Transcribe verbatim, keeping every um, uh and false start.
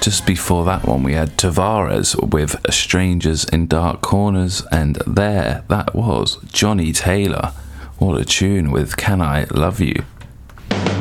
just before that one, we had Tavares with Strangers in Dark Corners, and there, that was Johnny Taylor. What a tune with Can I Love You.